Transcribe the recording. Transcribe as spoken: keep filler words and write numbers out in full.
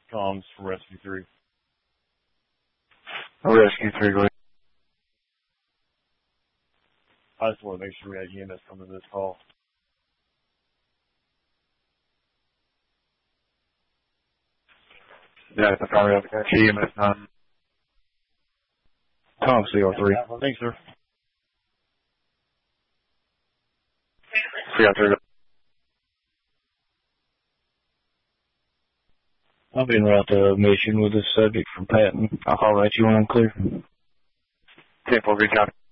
comms for Rescue three. Rescue three, go ahead. I just want to make sure we had E M S coming to this call. Yeah, the fire up. E M S nine. Tom C R three. Thanks, sir. C R three. I've been right to a mission with this subject from Patton. I'll holler at you when I'm clear. ten four, good copy.